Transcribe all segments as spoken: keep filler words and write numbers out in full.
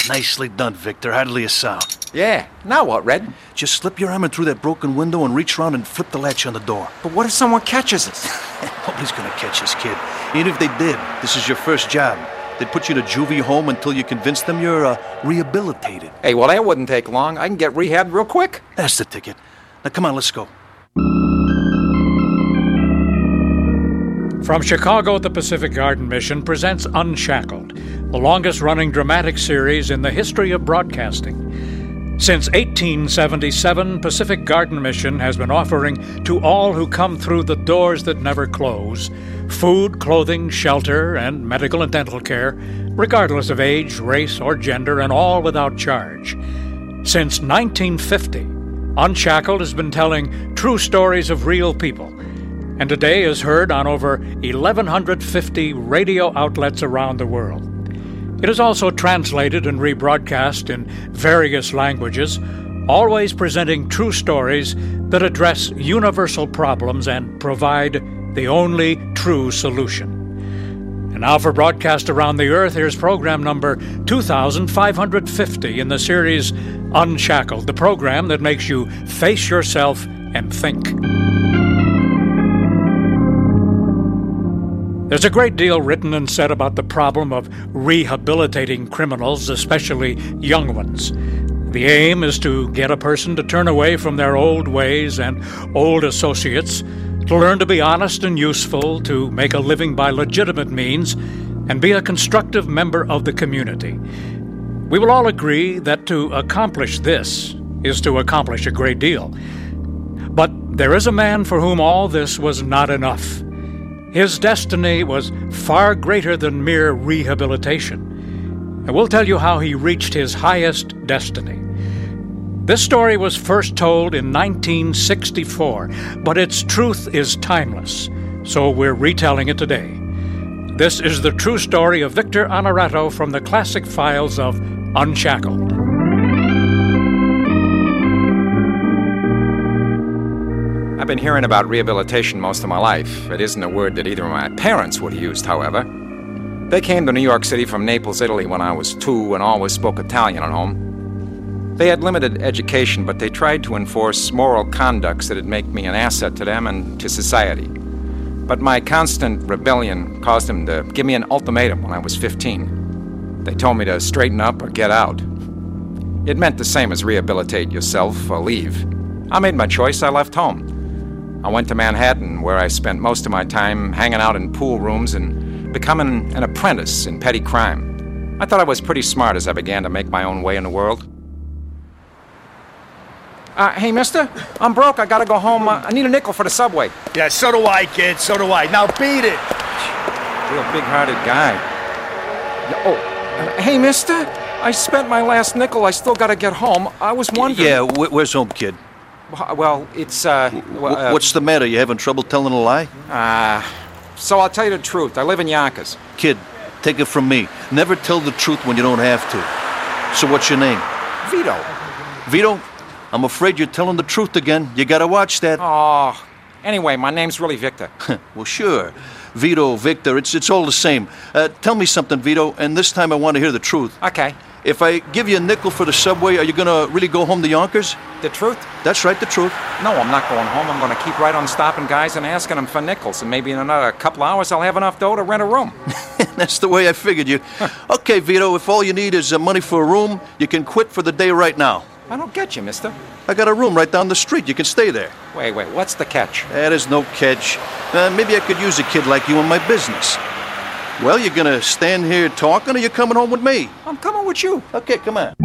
Nicely done, Victor. Hardly a sound. Yeah. Now what, Red? Just slip your arm in through that broken window and reach around and flip the latch on the door. But what if someone catches us? Nobody's gonna catch us, kid. Even if they did, this is your first job. They'd put you in a juvie home until you convince them you're uh, rehabilitated. Hey, well, that wouldn't take long. I can get rehabbed real quick. That's the ticket. Now, come on, let's go. From Chicago, the Pacific Garden Mission presents Unshackled, the longest-running dramatic series in the history of broadcasting. Since eighteen seventy-seven, Pacific Garden Mission has been offering to all who come through the doors that never close food, clothing, shelter, and medical and dental care, regardless of age, race, or gender, and all without charge. Since nineteen fifty, Unshackled has been telling true stories of real people, and today is heard on over eleven fifty radio outlets around the world. It is also translated and rebroadcast in various languages, always presenting true stories that address universal problems and provide the only true solution. And now for broadcast around the earth, here's program number two thousand five hundred fifty in the series Unshackled, the program that makes you face yourself and think. There's a great deal written and said about the problem of rehabilitating criminals, especially young ones. The aim is to get a person to turn away from their old ways and old associates, to learn to be honest and useful, to make a living by legitimate means, and be a constructive member of the community. We will all agree that to accomplish this is to accomplish a great deal. But there is a man for whom all this was not enough. His destiny was far greater than mere rehabilitation. And we'll tell you how he reached his highest destiny. This story was first told in nineteen sixty-four, but its truth is timeless, so we're retelling it today. This is the true story of Victor Honorato from the classic files of Unshackled. I've been hearing about rehabilitation most of my life. It isn't a word that either of my parents would have used, however. They came to New York City from Naples, Italy when I was two and always spoke Italian at home. They had limited education, but they tried to enforce moral conducts that'd make me an asset to them and to society. But my constant rebellion caused them to give me an ultimatum when I was fifteen. They told me to straighten up or get out. It meant the same as rehabilitate yourself or leave. I made my choice. I left home. I went to Manhattan, where I spent most of my time hanging out in pool rooms and becoming an apprentice in petty crime. I thought I was pretty smart as I began to make my own way in the world. Uh, hey, mister, I'm broke. I gotta go home. Uh, I need a nickel for the subway. Yeah, so do I, kid. So do I. Now beat it. Real big-hearted guy. Oh, uh, hey, mister, I spent my last nickel. I still gotta get home. I was wondering... Yeah, wh- where's home, kid? Well, it's, uh... Well, uh What's the matter? You having trouble telling a lie? Ah, uh, so I'll tell you the truth. I live in Yonkers. Kid, take it from me. Never tell the truth when you don't have to. So what's your name? Vito. Vito? I'm afraid you're telling the truth again. You gotta watch that. Oh, anyway, my name's really Victor. Well, sure. Vito, Victor, it's it's all the same. Uh, tell me something, Vito, and this time I want to hear the truth. Okay. If I give you a nickel for the subway, are you gonna really go home to Yonkers? The truth? That's right, the truth. No, I'm not going home. I'm gonna keep right on stopping guys and asking them for nickels, and maybe in another couple hours I'll have enough dough to rent a room. That's the way I figured you. Okay, Vito, if all you need is uh, money for a room, you can quit for the day right now. I don't get you, mister. I got a room right down the street. You can stay there. Wait, wait, what's the catch? That is no catch. Uh, maybe I could use a kid like you in my business. Well, you're gonna stand here talking, or you're coming home with me? I'm coming with you. Okay, come on.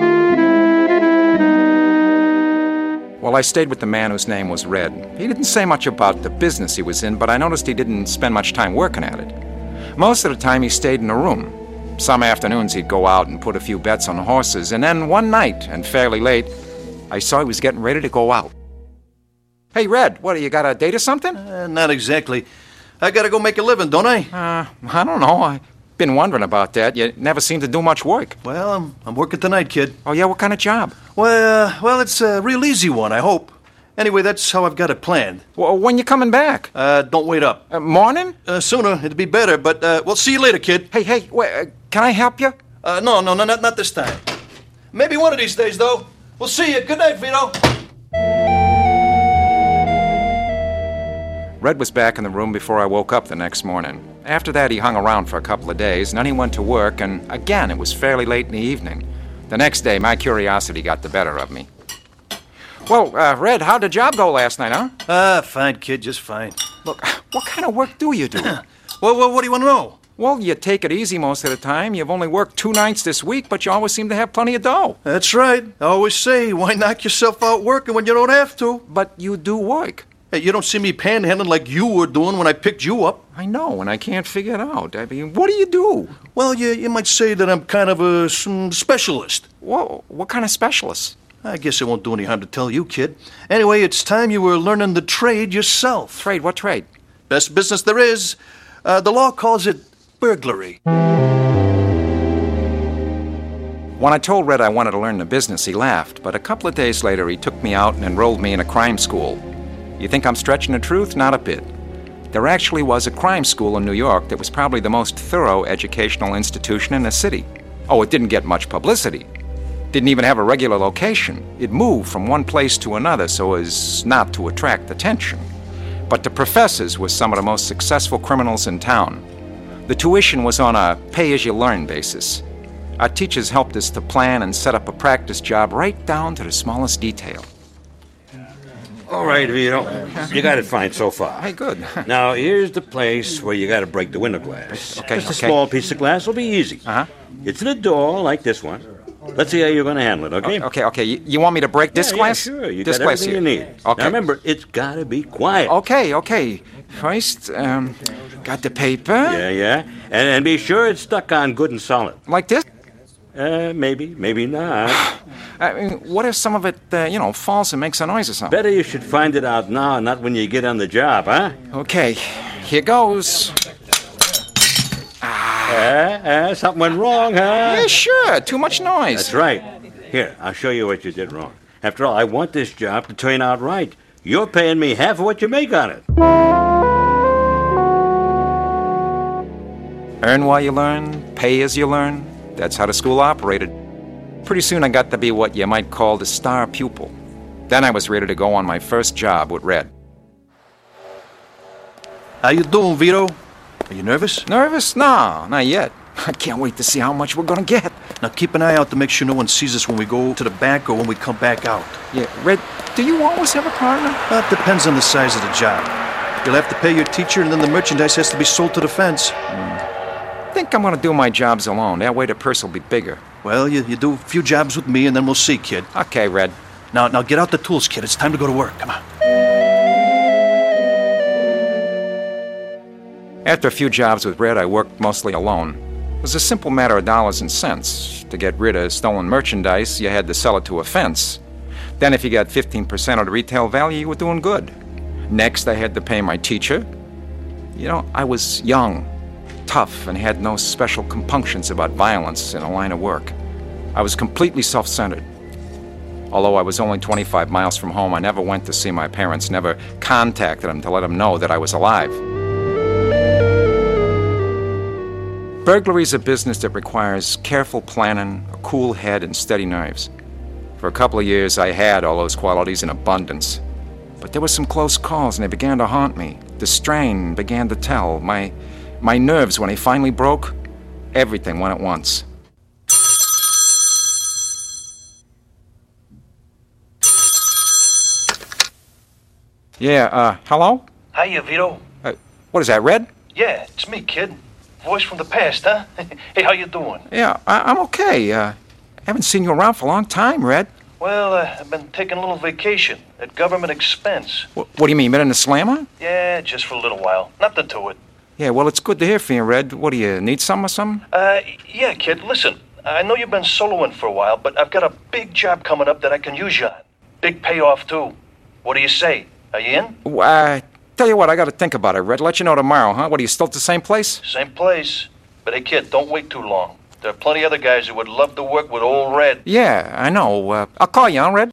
Well, I stayed with the man whose name was Red. He didn't say much about the business he was in, but I noticed he didn't spend much time working at it. Most of the time he stayed in a room. Some afternoons he'd go out and put a few bets on horses, and then one night, and fairly late, I saw he was getting ready to go out. Hey, Red, what, you got a date or something? Uh, not exactly. I gotta go make a living, don't I? Uh, I don't know. I've been wondering about that. You never seem to do much work. Well, I'm, I'm working tonight, kid. Oh, yeah? What kind of job? Well, uh, well, it's a real easy one, I hope. Anyway, that's how I've got it planned. Well, when you coming back? Uh, don't wait up. Uh, morning? Uh, sooner, it'd be better, but, uh, well, see you later, kid. Hey, hey, wait, uh, can I help you? Uh, no, no, no, not, not this time. Maybe one of these days, though. We'll see you. Good night, Vito. Red was back in the room before I woke up the next morning. After that, he hung around for a couple of days, and then he went to work, and again, it was fairly late in the evening. The next day, my curiosity got the better of me. Well, uh, Red, how'd the job go last night, huh? Ah, fine, kid, just fine. Look, what kind of work do you do? well, well, what do you want to know? Well, you take it easy most of the time. You've only worked two nights this week, but you always seem to have plenty of dough. That's right. I always say, why knock yourself out working when you don't have to? But you do work. Hey, you don't see me panhandling like you were doing when I picked you up. I know, and I can't figure it out. I mean, what do you do? Well, you, you might say that I'm kind of a some specialist. Whoa, what kind of specialist? I guess it won't do any harm to tell you, kid. Anyway, it's time you were learning the trade yourself. Trade? What trade? Best business there is. Uh, the law calls it burglary. When I told Red I wanted to learn the business, he laughed, but a couple of days later he took me out and enrolled me in a crime school. You think I'm stretching the truth? Not a bit. There actually was a crime school in New York that was probably the most thorough educational institution in the city. Oh, it didn't get much publicity. Didn't even have a regular location. It moved from one place to another so as not to attract attention. But the professors were some of the most successful criminals in town. The tuition was on a pay-as-you-learn basis. Our teachers helped us to plan and set up a practice job right down to the smallest detail. All right, Vito. You got it fine so far. Hey, good. Now, here's the place where you got to break the window glass. Okay, Just a okay. small piece of glass will be easy. Uh-huh. It's in a door like this one. Let's see how you're going to handle it, okay? Okay, okay. You, you want me to break this yeah, glass? Yeah, sure. You this got glass everything here. you need. Okay. Now, remember, it's got to be quiet. Okay, okay. First, um, got the paper. Yeah, yeah. And, and be sure it's stuck on good and solid. Like this? Uh, maybe, maybe not. I mean, what if some of it, uh, you know, falls and makes a noise or something? Better you should find it out now, not when you get on the job, huh? Okay, here goes. Uh, uh, something went wrong, huh? Yeah, sure. Too much noise. That's right. Here, I'll show you what you did wrong. After all, I want this job to turn out right. You're paying me half of what you make on it. Earn while you learn, pay as you learn. That's how the school operated. Pretty soon I got to be what you might call the star pupil. Then I was ready to go on my first job with Red. How you doing, Vito? Are you nervous? Nervous? No, not yet. I can't wait to see how much we're gonna get. Now keep an eye out to make sure no one sees us when we go to the back or when we come back out. Yeah, Red, do you always have a partner? Well, it depends on the size of the job. You'll have to pay your teacher, and then the merchandise has to be sold to the fence. I think I'm gonna do my jobs alone. That way the purse will be bigger. Well, you, you do a few jobs with me, and then we'll see, kid. Okay, Red. Now, now get out the tools, kid. It's time to go to work. Come on. After a few jobs with Red, I worked mostly alone. It was a simple matter of dollars and cents. To get rid of stolen merchandise, you had to sell it to a fence. Then if you got fifteen percent of the retail value, you were doing good. Next, I had to pay my teacher. You know, I was young, tough, and had no special compunctions about violence in a line of work. I was completely self-centered. Although I was only twenty-five miles from home, I never went to see my parents, never contacted them to let them know that I was alive. Burglary's a business that requires careful planning, a cool head, and steady nerves. For a couple of years, I had all those qualities in abundance. But there were some close calls, and they began to haunt me. The strain began to tell. My, my nerves, when they finally broke, everything went at once. Yeah, uh, hello? Hiya, Vito. Uh, what is that, Red? Yeah, it's me, kid. Voice from the past, huh? Hey, how you doing? Yeah, I- I'm okay. Uh, haven't seen you around for a long time, Red. Well, uh, I've been taking a little vacation at government expense. Wh- what do you mean, been in the slammer? Yeah, just for a little while. Nothing to it. Yeah, well, it's good to hear from you, Red. What, do you need some or something? Uh, yeah, kid, listen. I know you've been soloing for a while, but I've got a big job coming up that I can use you on. Big payoff, too. What do you say? Are you in? Uh, tell you what, I gotta think about it, Red. Let you know tomorrow, huh? What, are you still at the same place? Same place. But hey, kid, don't wait too long. There are plenty other guys who would love to work with old Red. Yeah, I know. Uh, I'll call you, huh, Red?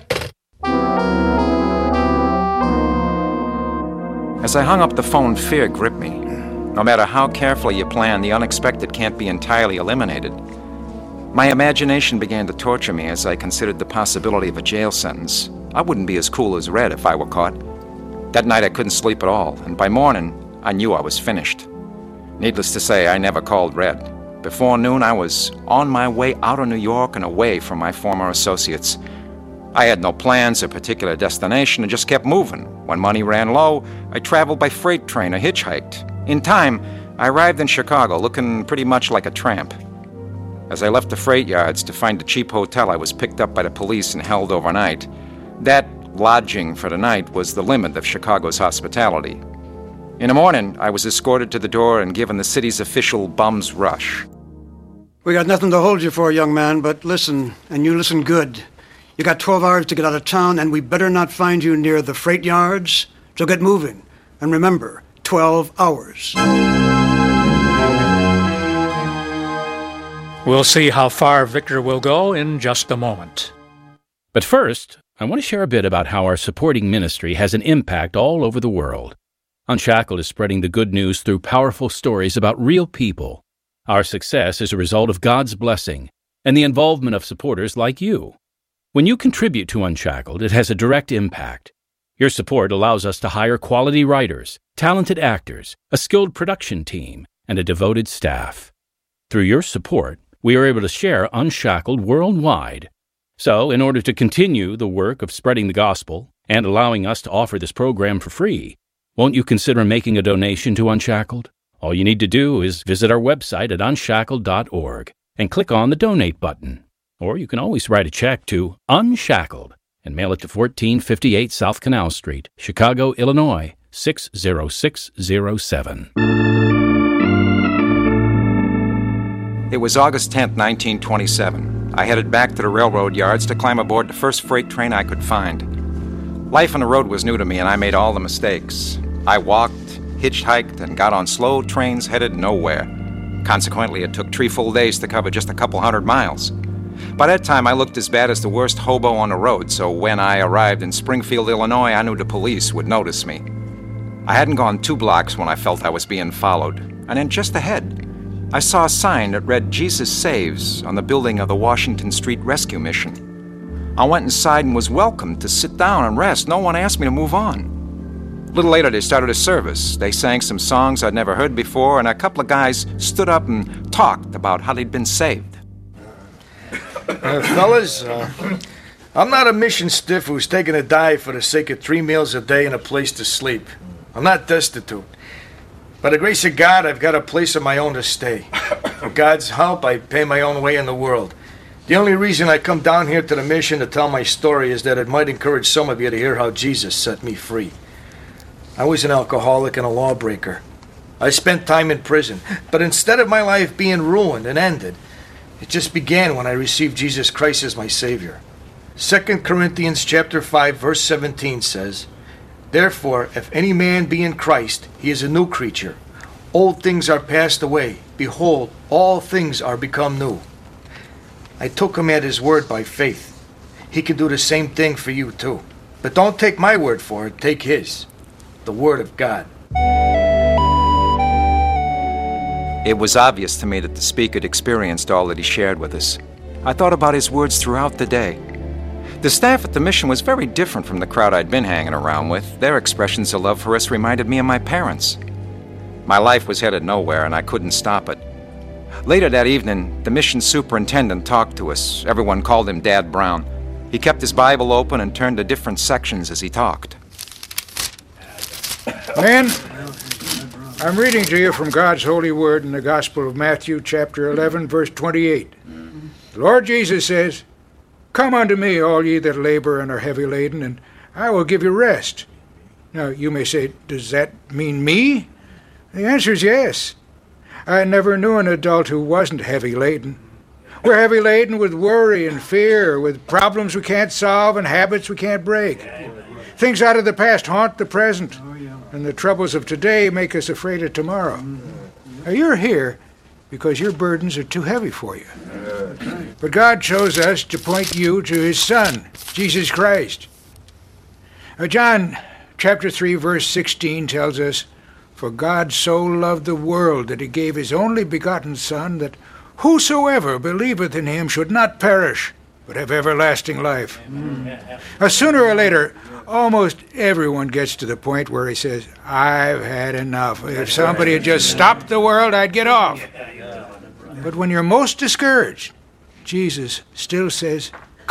As I hung up the phone, fear gripped me. No matter how carefully you plan, the unexpected can't be entirely eliminated. My imagination began to torture me as I considered the possibility of a jail sentence. I wouldn't be as cool as Red if I were caught. That night I couldn't sleep at all, and by morning I knew I was finished. Needless to say, I never called Red. Before noon, I was on my way out of New York and away from my former associates. I had no plans or particular destination and just kept moving. When money ran low, I traveled by freight train or hitchhiked. In time, I arrived in Chicago looking pretty much like a tramp. As I left the freight yards to find a cheap hotel, I was picked up by the police and held overnight. That lodging for the night was the limit of Chicago's hospitality. In the morning, I was escorted to the door and given the city's official bum's rush. We got nothing to hold you for, young man, but listen, and you listen good. You got twelve hours to get out of town, and we better not find you near the freight yards. So get moving. And remember, twelve hours. We'll see how far Victor will go in just a moment. But first, I want to share a bit about how our supporting ministry has an impact all over the world. Unshackled is spreading the good news through powerful stories about real people. Our success is a result of God's blessing and the involvement of supporters like you. When you contribute to Unshackled, it has a direct impact. Your support allows us to hire quality writers, talented actors, a skilled production team, and a devoted staff. Through your support, we are able to share Unshackled worldwide. So, in order to continue the work of spreading the gospel and allowing us to offer this program for free, won't you consider making a donation to Unshackled? All you need to do is visit our website at unshackled dot org and click on the Donate button. Or you can always write a check to Unshackled and mail it to fourteen fifty-eight South Canal Street, Chicago, Illinois, six zero six zero seven. It was August tenth, nineteen twenty-seven. I headed back to the railroad yards to climb aboard the first freight train I could find. Life on the road was new to me, and I made all the mistakes. I walked, hitchhiked, and got on slow trains headed nowhere. Consequently, it took three full days to cover just a couple hundred miles. By that time, I looked as bad as the worst hobo on the road, so when I arrived in Springfield, Illinois, I knew the police would notice me. I hadn't gone two blocks when I felt I was being followed, and then just ahead, I saw a sign that read Jesus Saves on the building of the Washington Street Rescue Mission. I went inside and was welcomed to sit down and rest. No one asked me to move on. A little later, they started a service. They sang some songs I'd never heard before, and a couple of guys stood up and talked about how they'd been saved. Uh, fellas, uh, I'm not a mission stiff who's taking a dive for the sake of three meals a day and a place to sleep. I'm not destitute. By the grace of God, I've got a place of my own to stay. With God's help, I pay my own way in the world. The only reason I come down here to the mission to tell my story is that it might encourage some of you to hear how Jesus set me free. I was an alcoholic and a lawbreaker. I spent time in prison, but instead of my life being ruined and ended, it just began when I received Jesus Christ as my Savior. Second Corinthians chapter five, verse seventeen says, "Therefore, if any man be in Christ, he is a new creature. Old things are passed away. Behold, all things are become new." I took him at his word by faith. He can do the same thing for you too. But don't take my word for it, take his. The word of God. It was obvious to me that the speaker had experienced all that he shared with us. I thought about his words throughout the day. The staff at the mission was very different from the crowd I'd been hanging around with. Their expressions of love for us reminded me of my parents. My life was headed nowhere, and I couldn't stop it. Later that evening, the mission superintendent talked to us. Everyone called him Dad Brown. He kept his Bible open and turned to different sections as he talked. Men, I'm reading to you from God's holy word in the Gospel of Matthew, chapter eleven, verse twenty-eight. The Lord Jesus says, "Come unto me, all ye that labor and are heavy laden, and I will give you rest." Now, you may say, does that mean me? The answer is yes. I never knew an adult who wasn't heavy laden. We're heavy laden with worry and fear, with problems we can't solve and habits we can't break. Things out of the past haunt the present, and the troubles of today make us afraid of tomorrow. Now, you're here because your burdens are too heavy for you. But God chose us to point you to his Son, Jesus Christ. Now, John chapter three, verse sixteen tells us, "For God so loved the world that he gave his only begotten Son, that whosoever believeth in him should not perish, but have everlasting life. Uh, sooner or later, almost everyone gets to the point where he says, I've had enough. If somebody had just stopped the world, I'd get off. But when you're most discouraged, Jesus still says,